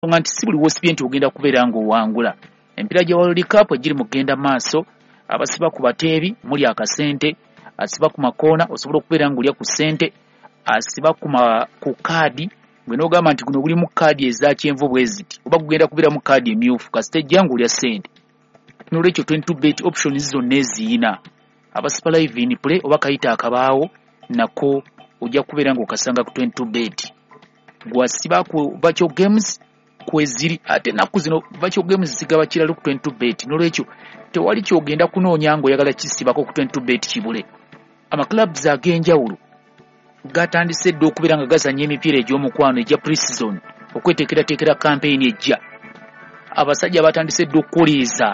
nti si buli wosibye nti ogenda kubeera ng'owangula. Empiira gya World Cup egiri mu kugenda maaso, abasiba ku bateebi muli akasente, asiba ku makoona osobola okubeera ng'olya ku ssente, asiba ku kaadi gwe n'ogamba nti guno guli mu kaadi eza kyenvu bwe ziti oba gugenda kubeera mu kaadi emyufu kasita ejja ng'olya ssente. N'olwekyo 22bet options zonna eziyina. Abasiba live in play oba kayita akabaawo nako ojja kubeera ng'okasanga ku 22bet. Gwasiba ku virtual games kweziri ate naku zino virtual games zigaba kiralo ku 22bet. N'olwekyo tewali kyogenda kunoonya ng'oyagala kisibako ku 22bet kibule. Amaclubs ag'enjawulo gatandise dde okubeera nga gazanya emipiira egy'omukwano egya pre-season okweteekerateekera campaign ejja. Abasajja batandise dde okukoleeza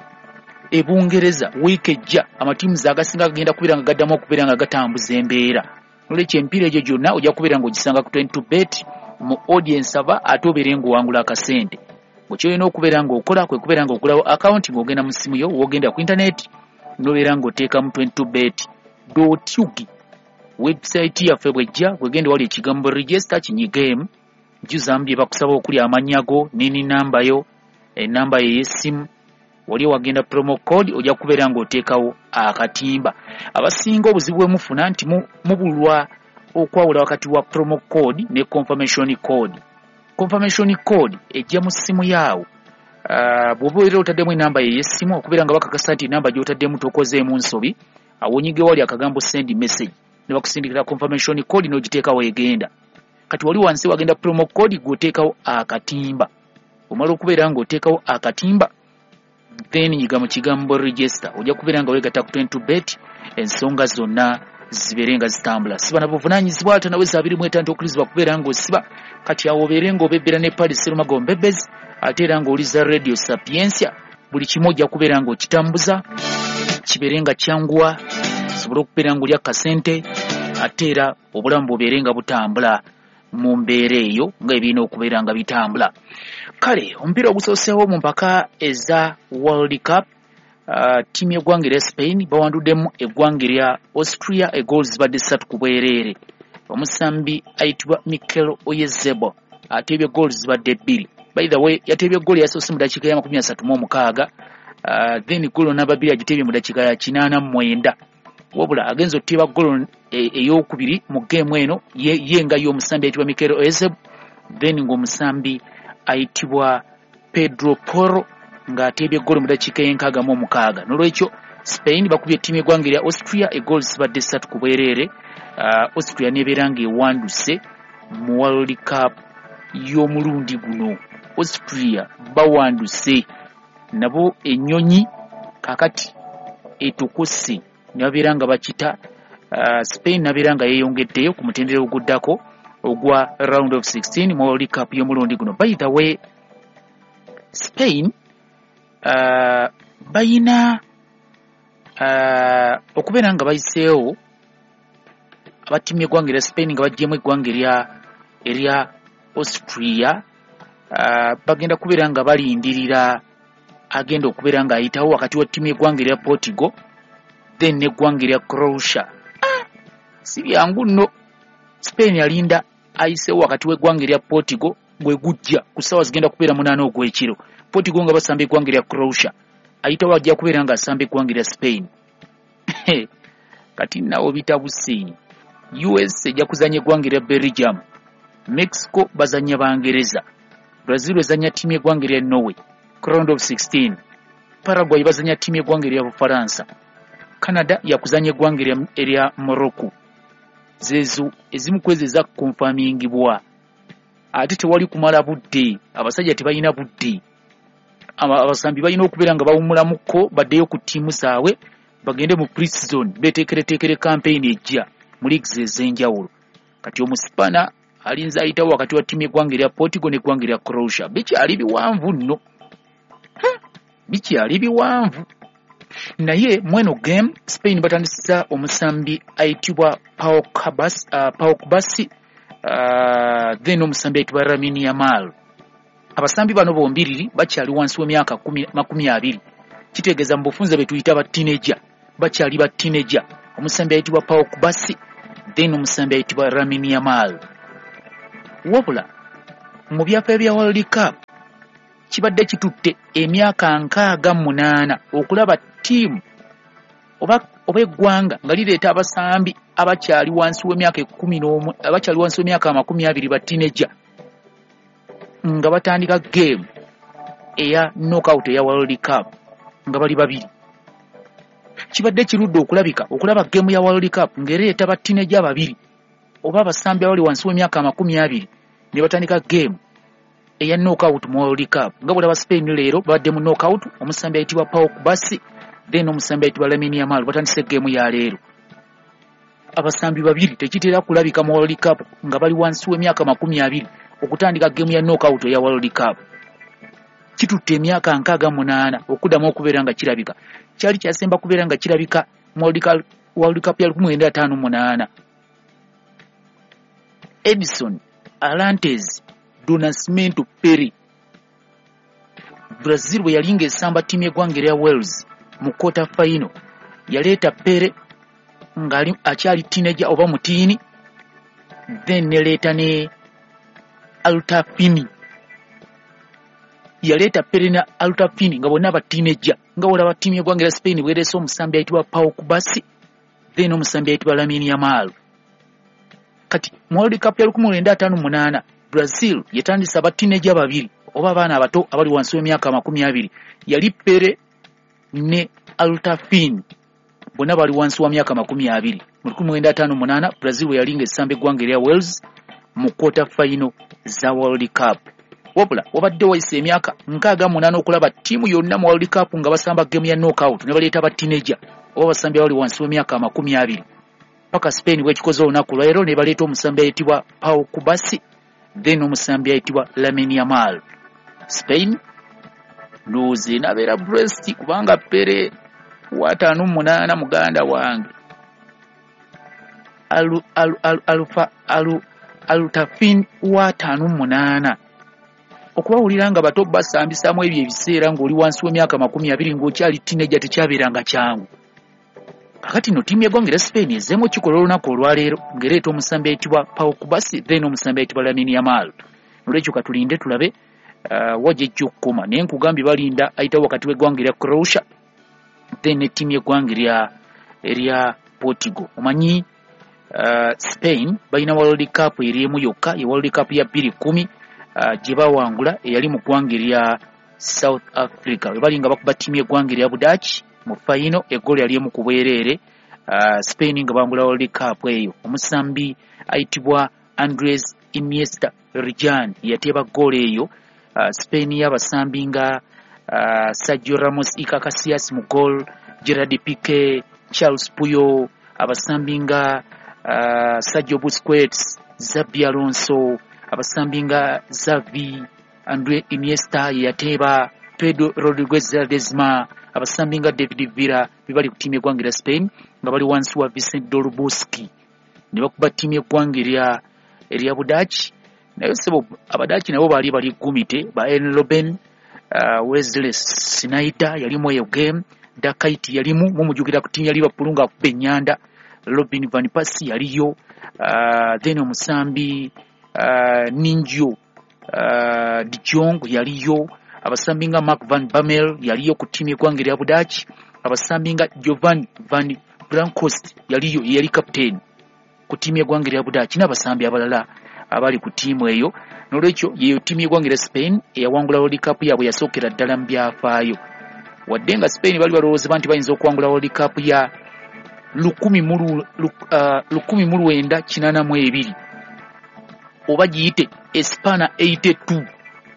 ebungereza wiiki ejja amatiimu agasinga gagenda kubeera nga gaddamu okubeera nga gatambuza embeera. N'olwekyo emipiira egyo gyonna ojja kubeera ng'ogisanga ku 22bet mu audience aba ate obeere ng'owangula akasente. Bwekyolina okubeera ng'okola kwe kubeera ng'okolawo account ng'ogenda mu ssimu yo wogenda ku internet n'obeera ng'oteeka mu 22bet.ug. Website yaffe bwejja bwegenda wali ekigambo register kinyigemu juzambi bye bakusaba okuli amannya go nini namba yo enamba ye y'essimu wali wagenda promo code ojja kubeera ng'oteekawo akatimba. Abasinga obuzibu bwe mufuna nti mubulwa okwawula wakati wa promo code ne confirmation code. Confirmation code ejja mu ssimu yaawo bw'oba era otaddemu enamba ye y'essimu okubeera nga bakakasa nti enamba gy'otaddemu tokozeemu nsobi awonyige wali akagambo send message ne bakusindikira confirmation code n'ogiteekawo egenda. Kati wali wansi wagenda promo code gw'oteekawo akatimba. Omala okubeera ng'oteekawo akatimba then nyiga mu kigambo register ojja kubeera nga weegatta ku 22bet ensonga zonna zibeere nga zitambula. Siba na buvunaanyizibwa ate naweza 25 okulirizibwa kubeera ng'osiba kati awo obeere ng'obebbera ne Paddy Sserumago Mbebezi ate era ng'oliza Radio Sapiensia buli kimu ojja kubeera ng'okitambuza kibeere nga kyanguwa osobola okubeera ng'olya kasente ate era obulamu bubeere nga butambula mu mbeera eyo ng'ebiina okubeera nga bitambula. Kale omupiira ogusooseewo mu mpaka eza World Cup ttiimu y'eggwanga erya Spain bawanduddemu eggwanga erya Austria egools zibadde 3 ku bwereere. Omusambi ayitibwa Mikel Oyarzabal ateebye goals zibadde 2. By the way yateebye goal yasoose mu dakiika ya 36 then goal n'ababiri agiteebye mu dakiika ya 89 wabula agenza oteeba goal ey'okubiri mu game eno ye nga y'omusambi ayitibwa Mikel Oyarzabal then ng'omusambi ayitibwa Pedro Porro ng'ateebye goal mu dakiika y'66. N'olwekyo Spain bakubye ttiimu y'eggwanga erya Austria goals zibadde 3 ku bwereere. Austria nebeera ng'ewanduse mu World Cup y'omulundi guno. Austria bawanduse nabo ennyonyi kakati etukuse ne babeera nga bakita Spain nabeera nga yeeyongeddeyo ku mutendera oguddako ogwa round of 16 mu World Cup y'omulundi guno. By the way Spain bayina okubeera nga bayiseewo abattiimu y'eggwanga erya Spain nga baggyemu eggwanga erya Austria bagenda kubeera nga balindirira agenda okubeera nga ayitawo wakati wa ttiimu y'eggwanga erya Portugal then n'eggwanga erya Croatia. Si byangu nno. Spain alinda ayiseewo wakati w'eggwanga erya Portugal bwe gujja ku ssaawa zigenda kubeera 8 ogw'ekiro. Portugal nga basamba eggwanga erya Croatia ayitawo ajja kubeera nga asamba eggwanga erya Spain. Kati nawo bitabuse. US ejja kuzanya eggwanga erya Belgium, Mexico bazanya Bangereza, Brazil ezanya ttiimu y'eggwanga erya Norway ku round of 16, Paraguay bazanya ttiimu y'eggwanga erya Bufaransa, Canada yakuzanya eggwanga erya Morocco. Zezo ezimu kwezi za confirmingibwa ate tewali kumala budde. Abasajja tebalina budde. Abasambi balina okubeera nga bawumulamuko baddeyo ku ttiimu zaabwe bagende mu pre-season beteekereteekere campaign ejja mu leagues ez'enjawulo. Kati omusipana alinza ayitawo wakati wa ttiimu y'eggwanga erya Portugal n'eggwanga erya Croatia. Bikyali biwanvu nno. Bikyali biwanvu. Naye mweno game Spain batandisa omusambi ayitibwa Pau Kubasi then omusambi ayitibwa Lamine Yamal. Abasambi bano bombiriri bakyali wansi w'emyaka 20. Kitegeeza mu bufunze be tuyita ba teenager. Bakyali ba teenager. Omusambi ayitibwa Pau Kubasi then omusambi ayitibwa Lamine Yamal. Wabula mu byafaayo bya World Cup kibadde kitutte emyaka 68 okulaba ttiimu oba eggwanga nga lireeta abasambi abakyali wansi w'emyaka 11 abakyali wansi w'emyaka 20 ba teenager nga batandika game eya knockout eya World Cup nga bali babiri. Kibadde kirudde okulaba game ya World Cup ng'ereeta ba teenager babiri oba abasambi abali wansi w'emyaka 20 ne batandika game eya knockout mu World Cup nga bw'olaba Spain leero badde mu knockout, omusambi ayitibwa Pau Kubasi then omusambi ayitibwa Lamine Yamal batandise game ya leero. Abasambi babiri tekitera kulabika mu World Cup nga bali wansi w'emyaka 20 okutandika game ya knockout eya World Cup. Kitutte emyaka 68 okuddamu okubeera nga kirabika. Kyali kyasemba kubeera nga kirabika mu World Cup ya 1958. Edison Arantes do Nascimento Pelé Brazil bwe yalinga esamba ttiimu y'eggwanga erya Wales mu quarter final yaleeta Pelé ngali akyali teenager oba mutiini, then neleeta ne Altafini. Yaleeta Pelé na Altafini nga bonna ba teenager nga olaba ttiimu y'eggwanga erya Spain bwereese omusambi ayitibwa Pau Kubasi then omusambi ayitibwa Lamine Yamal. Kati mu World Cup ya 1958 Brazil yatandisa ba teenager babiri oba abaana abato abali wansi w'emyaka 20 yali Pelé ne Altafini bonna bali wansi wa myaka 20. Mu 1958 Brazil yalinga essamba eggwanga erya Wales mu quarter final za World Cup. Wabula wabadde wayise emyaka 68 okulaba ttiimu yonna mu World Cup nga basamba game ya knockout ne baleeta ba teenager oba basambi abali wansi w'emyaka 20. Paka Spain bwekikoze olunaku lwaleero ne baleeta omusambi ayitibwa Pau Kubasi then omusambi ayitibwa Lamine Yamal. Spain luze nabeera Brest kubanga Pelé watano munana muganda wange Altafini watano munana okubawulira nga bato basambisamu ebyo ebiseera ng'oli wansi w'emyaka 20 ng'okyali teenager tekyabeeranga kyangu. Kakati no ttiimu y'eggwanga erya Spain ezzeemu kikola olunaku olwaleero ng'ereeta omusambi ayitibwa Pau Kubasi then omusambi ayitibwa Lamine Yamal. Nolwekyo katulinde tulabe wajja okukoma naye nkugambye balinda ayitawo wakati w'eggwanga erya Croatia then ttiimu y'eggwanga erya Portugal. Omanyi Spain balina World Cup eriemu yokka ye World Cup ya 2010 gye bawangula eyali mu ggwanga erya South Africa we balinga bakuba ttiimu y'eggwanga erya Budaaki mu final eggoolo yali emu ku bwereere. Spain nga bangula World Cup eyo omusambi ayitibwa Andres Iniesta Rijan yateeba ggoolo eyo. Spain y'abasambi nga Sergio Ramos Iker Casillas mu goal, Gerard Piqué, Charles Puyol, abasambi nga Sergio Busquets, Xabi Alonso, abasambi nga Xavi, Andre Iniesta yateeba, Pedro Rodriguez Ledesma, abasambi nga David Villa bibali ku ttiimu y'eggwanga erya Spain nga bali wansi wa Vicente Dolboski ne bakuba ttiimu y'eggwanga erya Budaaki. Naye sebo Abadaaki nabo bali gumite ba Ellen Robben, Wesley Sneijder yalimu eyo game, Dakaiti yalimu mumujukira ku ttiimu ya Liverpool nga akuba ennyanda, Robin van Persie yaliyo, then omusambi Ninjo de Jong yaliyo, abasambi nga Mark van Bommel yaliyo ku ttiimu y'eggwanga erya Budaaki, abasambi nga Giovanni van Bronckhorst yaliyo yali captain ku ttiimu y'eggwanga erya Budaaki n'abasambi abalala abali ku ttiimu eyo. Nolwekyo yeyo ttiimu y'eggwanga erya Spain eyawangula World Cup yaabwe yasookera ddala mu byafaayo. Wadde nga Spain bali balowooza nti bayinza okuwangula World Cup ya 1982 oba giyite Espana 82.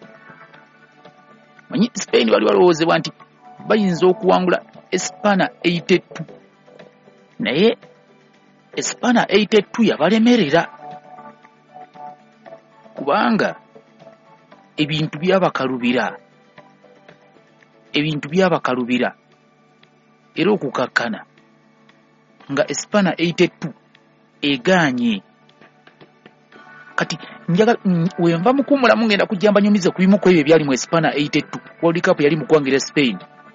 Manyi Spain bali balowooza nti bayinza okuwangula Espana 82 naye Espana 82 yabalemerera kubanga ebintu byabakalubira era okukakkana nga Espana 82 eganye. Kati wenva mukumulamu ngenda kujjamba nyumize ku bimu ku ebyo byali mu Espana 82 World Cup yali mu ggwanga erya Spain.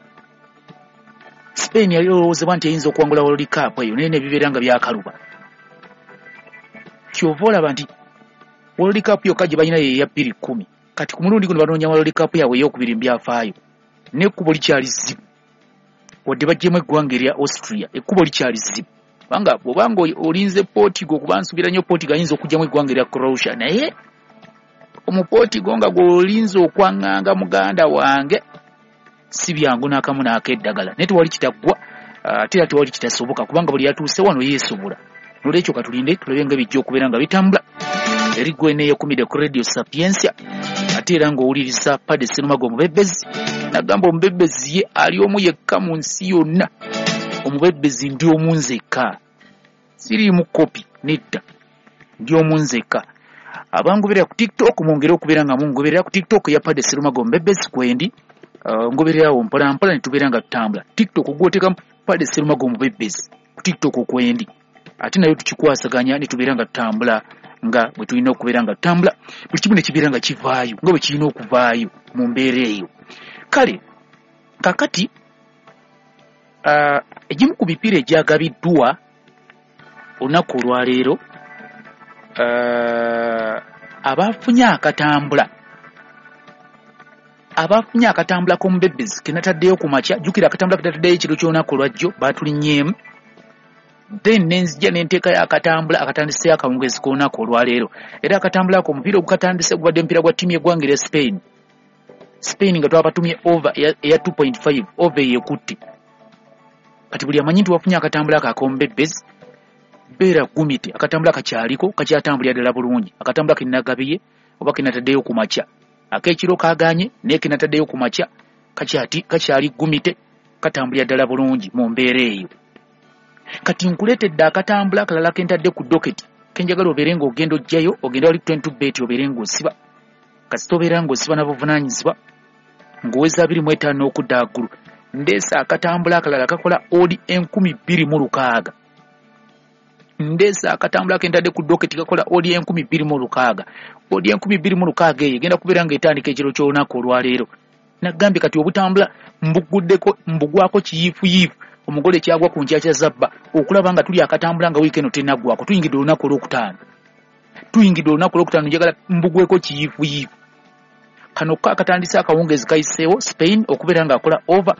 Spain yali olowooza nti eyinza okuwangula World Cup eyo naye ne bibeera nga byakaluba. Kyova olaba nti World Cup yo kaje balina ye ya 2010 kati ku mulundi guno banoonya World Cup yawe ey'okubiri mbyafaayo n'ekkubo likyali zibu wadde bajjemu eggwanga erya Austria ekkubo likyali zibu bw'obanga olinze Portugal kuba nsubira nnyo Portugal ayinza okujjamu eggwanga erya Croatia naye omuportugal nga gw'olinze okwaŋŋanga muganda wange si byangu n'akamu n'akeddagala naye tewali kitaggwa ate era tewali kitasoboka kubanga buli yatuuse wano yeesobola n'olwekyo katulinde tulabe nga bijja okubeera nga bitambula eri gwe neeyekumidde ku Radio Sapiensia ate era ng'owuliriza Padre Sserumago Omubebezi nagamba omubebezi ye ali omu yekka mu nsi yonna omubebezi ndi omu nzekka siriimu kopi nedda ndi omu nzekka abangoberera ku TikTok mwongere okubeera nga mungoberera ku TikTok ya Padre Sserumago Omubebezi kwendi ngobererawo mpolampola ne tubeera nga tutambula TikTok gw'oteeka Padre Sserumago Omubebezi ku TikTok kwendi ate nayo tukikwasaganya ne tubeera nga tutambula nga bwe tulina okubeera nga tutambula buli kimu ne kibeera nga kivaayo nga bwe kirina okuvaayo mu mbeera eyo kale kakati egimu ku mipiira egyagabiddwa olunaku olwaleero abafunye akatambula k'omubebezi kenataddeyo ku makya jjukira akatambula ketataddeyo ekiro ky'olunaku olwajjo baatulinnyeemu then nenzija n'enteekayo akatambula akatandiseyo akawungezi k'olunaku olwaleero era akatambula ako omupiira ogukatandise gubadde omupiira gwa ttiimu y'eggwanga erya Spain nga twabatumye over eya 2.5 over eyekutte kati buli amanyi nti wafunye akatambula ako ak'omubebezi beera gumite akatambula kakyaliko kakyatambulira ddala bulungi akatambula kenagabiye oba kenataddeyo ku makya ak'ekiro kaaganye naye kenataddeyo ku makya kakyali gumite katambulira ddala bulungi mu mbeera eyo kati nkuleetedde akatambula akalala kentadde ku doketi kenjagala obeere ng'ogenda ojjayo ogenda wali 22bet obeere ng'osiba kasita obeera ng'osiba nabuvunaanyizibwa ng'oweza 25 okudda waggulu ndeesa akatambula akalala kakola odi 20,600 ndeesa akatambula kentadde ku doketi kakola odi 20,600 odi 20,600 eyo egenda kubeera ng'etandika ekiro ky'olunaku olwaleero nagambye kati obutambula mbugwako kiyiifuyiifu omugole kyagwa ku nkya kya zabba okulaba nga tuli akatambula nga wiiki eno tennaggwako tuyingidde olunaku olwokutaano njagala mbugweko kiyiifuyiifu kano akatandise akawungezi kayiseewo Spain okubeera ng'akola over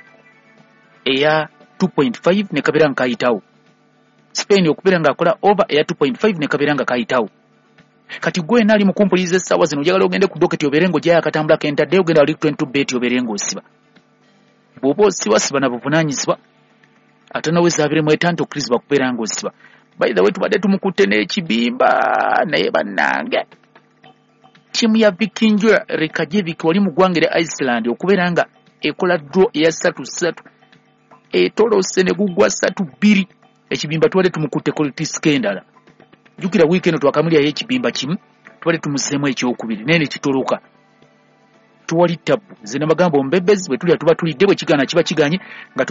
eya 2.5 ne kabeera nga kayitawo Spain okubeera ng'akola over eya 2.5 ne kabeera nga kayitawo kati gwe naali mu kumpuliriza essaawa zino njagala ogende ku doketi obeere ng'ogyayo akatambula kentadde ogenda wali 22bet obeere ng'osiba bw'oba osiba na buvunaanyizibwa ate naweza 25 okkirizibwa kubeera ng'osiba by the way tubadde tumukutte n'ekibimba naye bannange ttiimu ya Vikinjura Reykjavik wali mu ggwanga erya Iceland okubeera nga ekola draw eya 3-3 etolose ne gugwa 3-2 ekibimba tubadde tumukutte kolitiska endala jjukira wiiki eno twakamulyayo ekibimba kimu tubadde tumuseemu ekyokubiri naye ne kitoloka tuwali ttabu nze namagamba omubebezi bwe tulya tuba tulidde bwe kigaana kiba kiganye nga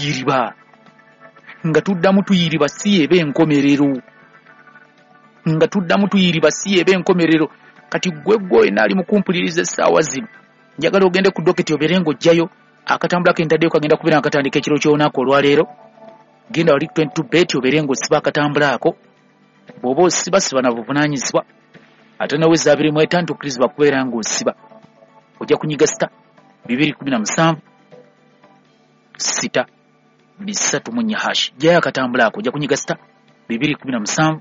tuddamu tuyiriba si eba enkomerero kati gwe naali mukumpuliriza essaawa zino njagala ogende ku doketi obeere ng'ojjayo akatambula kentaddeyo kagenda kubeera nga katandika ekiro ky'olunaku olwaleero genda wali 22bet obeere ng'osiba akatambula ako bw'oba osibasiba na buvunaanyizibwa ate naweza 25 okkirizibwa kubeera ng'osiba ojja kunyiga sita 217 sita 3 hash jayo akatambula ako ojja kunyiga sita 217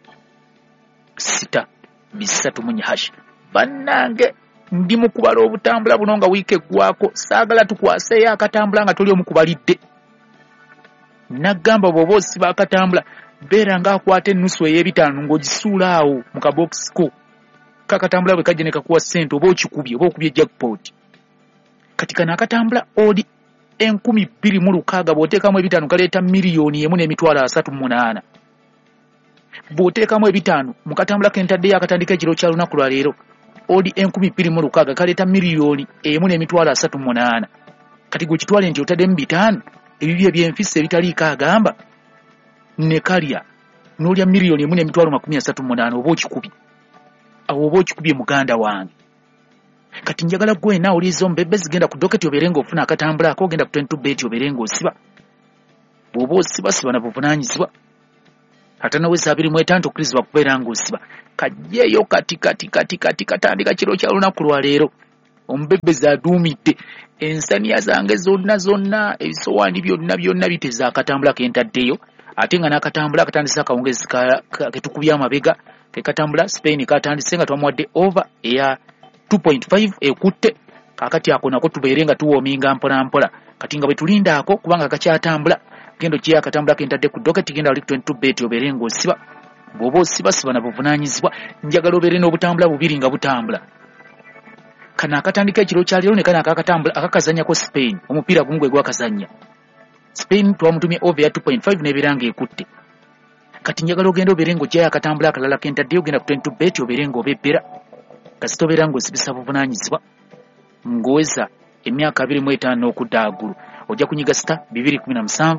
sita 3 hash bannange ndi mu kubala obutambula buno nga wiiki eggwako saagala tukwaseeyo akatambula nga toli omu kubalidde nagamba bw'oba osiba akatambula beera ng'akwata ennusu ey'ebitaano ng'ogisuula awo mu kabokisi ko kakatambula bwe kajja ne kakuwa ssente oba okubye jackpot kati kano akatambula odi 20,600 bw'oteekamu ebitaano kaleeta 1,138,000 bw'oteekamu ebitaano mu katambula kentaddeyo akatandika ekiro kya lunaku lwa leero odi 20,600 kaleeta 1,138,000 kati gwe kitwale nti otaddemu bitaano ebibyo ebyenfisi ebitaliiko agamba ne kalya n'olya 1,138,000 oba okikubye muganda wange kati njagala gwe naawe oliiza omubebezi genda ku doketi obeere ng'ofuna akatambula ako ogenda ku 22bet obeere ng'osiba bw'oba osibasiba na buvunaanyizibwa atanaweza 25 okkirizibwa kubeera ng'osiba. Kajjeeyo kati katandika kiro kya lunaku lwa leero. Omubebezi aduumidde ensaniya zange zonna ebisowaani byonna biteze akatambula kentaddeyo, ate nga n'akatambula katandise akawungezi ketukubya amabega ke katambula Spain katandise nga twamuwadde over eya 2.5 ekutte. Kakati ako nako tubeere nga tuwoominga mpola kati nga bwe tulindaako kubanga kakyatambula gendo kye akatambula kentadde ku doketi genda wali 22 bet obeere ng'osiba. Bw'oba osiba na buvunaanyizibwa, njagala obeere n'obutambula bubiri nga butambula. Kana akatandika ekiro kya leero ne kana akakatambula akakazanyako Spain, omupiira gumu gwe gwakazanya. Spain twamutumye over ya 2.5 n'ebeera ng'ekutte. Kati njagala ogenda obeere ng'ojjayo akatambula akalala kentadde ogenda ku 22 bet obeere ng'obebbera. Kasita obeera ng'osibisa buvunaanyizibwa ng'oweza emyaka 25 okudda waggulu ojja kunyiga star 217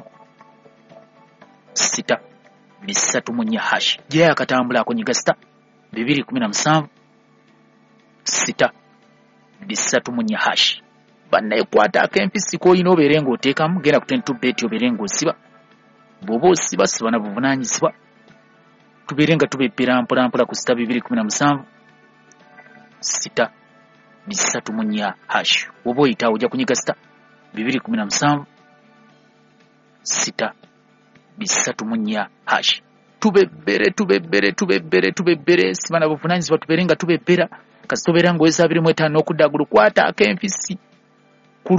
6 3 hash. Jjayo akatambula ako nyiga star 217 6 3 hash. Bannaye kwata akempisi k'olina obeere ng'oteekamu genda ku 22 bet obeere ng'osiba. Bw'oba osiba na buvunaanyizibwa tubeere nga tubebbera mpola ku star 217 6 3 hash. Bw'oba oyita ojja kunyiga star 217 6 3 hash. Tubebbere siba na buvunaanyizibwa tubeere nga tubebbera. Kasita obeera ng'oweza 25 okudda waggulu kwata akempisi ku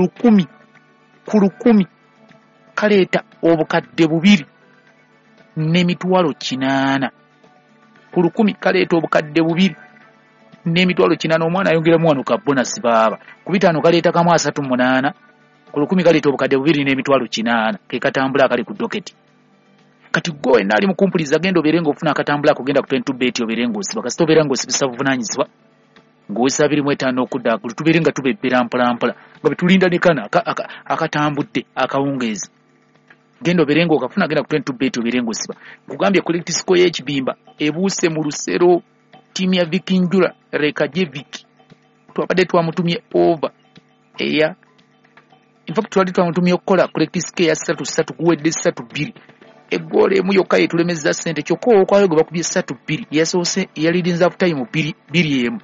10 kaleeta obukadde 2 n'emitwalo 8. Ku 10 kaleeta obukadde 2 n'emitwalo 8. Omwana ayongeramu wano ka bonasi baaba. Ku 5 kaleeta kamu 38. Ku 10 kaleeta obukadde 2 n'emitwalo 8. Ke katambula akali ku doketi. Kati gwe naali mukumpuliza genda obeere ng'ofuna akatambula kugenda ku 22 bet obeere ng'osiba. Kasita obeera ng'osibisa buvunaanyizibwa ng'oweza 25 okudda waggulu tubeere nga tubebbera mpola nga bwe tulinda ne kana akatambudde akawungeezi. Genda obeere ng'okafuna genda ku 22 bet obeere ng'osiba. Nkugambye collect score y'ekibimba ebuuse mu lusero. Tiimu ya Vikinjula Rekajevic twabadde twamutumye over eya twali twamutumye okukola collect score ya 3 guwedde 3-2. Eggoolo emu yokka yetulemeza ssente kyokka okwayo gwe bakubye 3-2 yasoose yalirinza ku time 2-1.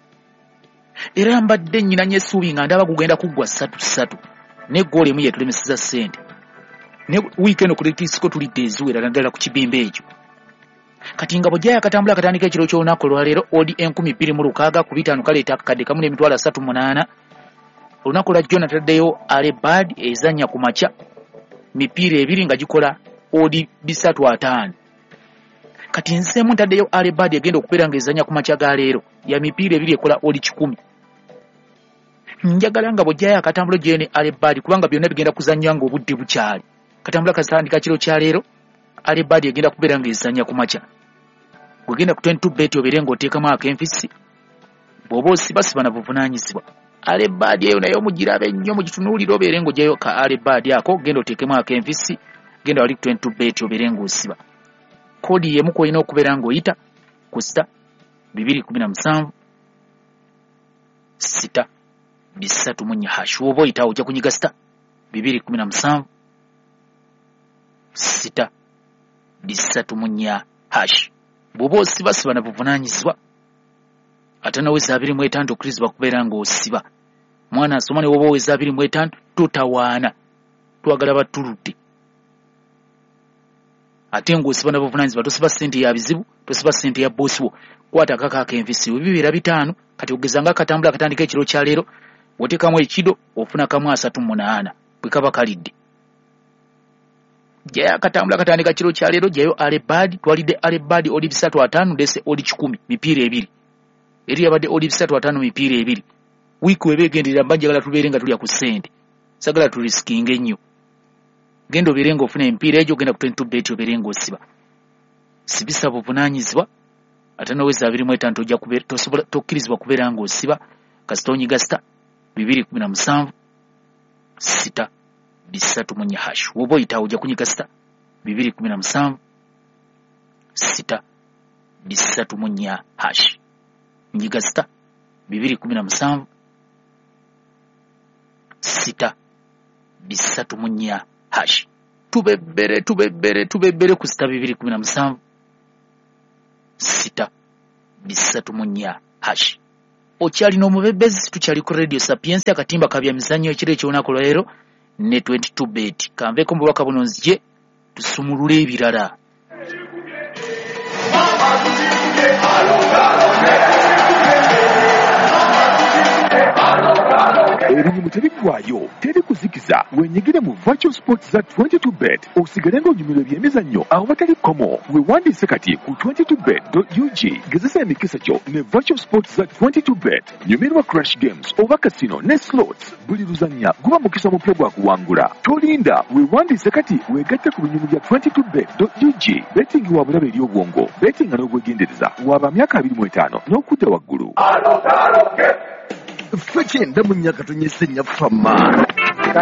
Era mbadde nnyina nyesuubi nga ndaba gugenda kuggwa 3-3 n'eggoolo emu yetulemeseza ssente. Ne weekend collect score tulidde eziwera naddala ku kibimba ekyo. Kati nga bw'ojjayo akatambula akatandika ekiro ky'olunaku lwaleero odi 2026 ku 5 kaleeta akakadde kamu n'emitwalo 38. Olunaku lwa jjo nataddeyo Alebad ezannya ku makya mipiira 2 nga gikola odi 3-5. Kati nseemu ntaddeyo Alebad egenda okubeera ng'ezannya ku makya ga leero ya mipiira 2 ekola odi 10. Njagala nga bw'ojjayo akatambula gye ne Alebad kubanga byonna bigenda kuzannywa ng'obudde bukyali. Katambula katandika kiro kya leero Alebad egenda kubeera ng'ezannya ku makya. Gwegenda ku 22 bet obeere ng'oteekamu akempisi. Bw'oba osiba na buvunaanyizibwa. Alebad eyo naye omugirabe ennyo mugitunuulire obeere ng'ojjayo ka Alebad ako genda oteekemu akempisi. Genda wali ku 22 bet obeere ng'osiba. Koodi y'emu kw'olina okubeera ng'oyita ku star 217 6 3 hash. Bw'oba oyita ojja kunyiga star 217 6 3 hash. Bw'oba osiba na buvunaanyizibwa ate naweza 25 okkirizibwa kubeera ng'osiba. Mwana asoma ne woba oweza 25 totawaana. Twagala batuludde. Ate ng'osiba na buvunaanyizibwa tosiba ssente ya bizibu, tosiba ssente ya boosi wo. Kwata akaka ak'envisi bibeera 5. Kati ogezanga akatambula akatandika ekiro kya leero woteekamu ekido ofuna kamu 38 bwe kaba kalidde. Jaya akatambula katandika kiro kya leero jayo Alebad twalidde Alebad odi 3-5 ndese odi 10 mipiira 2. Eri yabadde odi 3-5 mipiira 2. Wiiki webegenderera banjagala tubeere nga tulya ku ssente. Sagala tuliskinga ennyo. Genda obeere ng'ofuna empiira egyo genda ku 22 bet obeere ng'osiba. Sibisa buvunaanyizibwa ate naweza 25 tojja kubeera tokkirizibwa kubeera ng'osiba. Kasita onyiga star 217 6 3 hash. Woba oyita ojja kunyiga star 217 6 3 hash. Nyiga star 217 6 3 hash. Tubebbere ku star 217 sita 334#. Okyalina omubebezi tukyali ku Radio Sapiens akatimba kabya mizannyo ekiro eky'olunaku leero ne 22bet. Kanveeko mu bubaka buno nzije tusumulule ebirala. Erimu tebiggwayo teri kuzikiza wenyigire mu virtual sports za 22bet osigale ng'onyumirwa ebyemizannyo awo batali komo. Weewandiise kati ku 22bet.ug gezesa emikisa kyo ne virtual sports za 22bet. Nyumirwa crash games oba casino ne slots, buli luzannya guba mukisa mupya gwa kuwangula. Tolinda, weewandiise kati weegatte ku binyumu bya 22bet.ug. Betting wa bulabe eri obwongo, betting n'obwegendereza waba myaka 25 n'okudda waggulu. Fekenda mu nnyaka tonyese nnyafama.